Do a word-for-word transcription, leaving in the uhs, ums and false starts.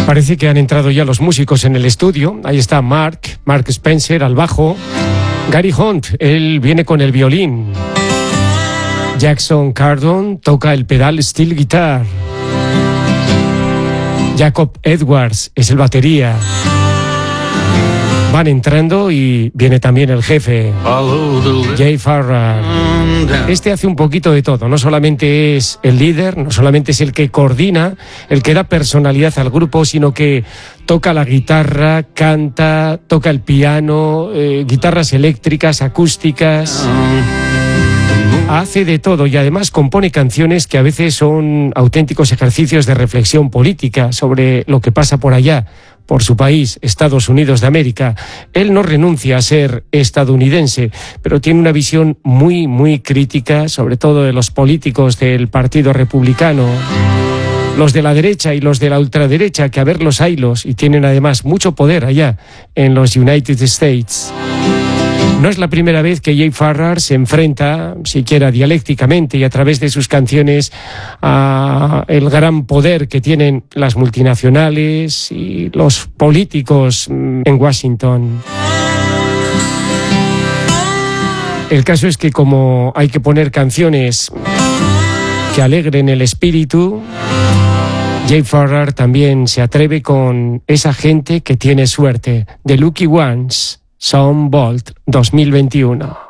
Parece que han entrado ya los músicos en el estudio. Ahí está Mark, Mark Spencer al bajo. Gary Hunt, él viene con el violín. Jackson Cardon toca el pedal steel guitar. Jacob Edwards es el batería. Van entrando y viene también el jefe, Jay Farrar. Este hace un poquito de todo, no solamente es el líder, no solamente es el que coordina, el que da personalidad al grupo, sino que toca la guitarra, canta, toca el piano, eh, guitarras eléctricas, acústicas. Hace de todo y además compone canciones que a veces son auténticos ejercicios de reflexión política sobre lo que pasa por allá, por su país, Estados Unidos de América. Él no renuncia a ser estadounidense, pero tiene una visión muy, muy crítica, sobre todo de los políticos del Partido Republicano, los de la derecha y los de la ultraderecha, que a ver los haylos, y tienen además mucho poder allá en los United States. No es la primera vez que Jay Farrar se enfrenta, siquiera dialécticamente y a través de sus canciones, a el gran poder que tienen las multinacionales y los políticos en Washington. El caso es que como hay que poner canciones que alegren el espíritu, Jay Farrar también se atreve con esa gente que tiene suerte. The Lucky Ones, Son Bolt dos mil veintiuno.